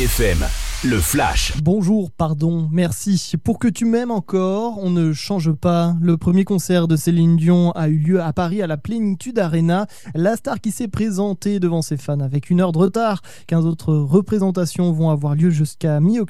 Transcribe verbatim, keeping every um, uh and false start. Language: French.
F M, le flash. Bonjour, pardon, merci. Pour que tu m'aimes encore, on ne change pas. Le premier concert de Céline Dion a eu lieu à Paris à la Plénitude Arena. La star qui s'est présentée devant ses fans avec une heure de retard. quinze autres représentations vont avoir lieu jusqu'à mi-octobre.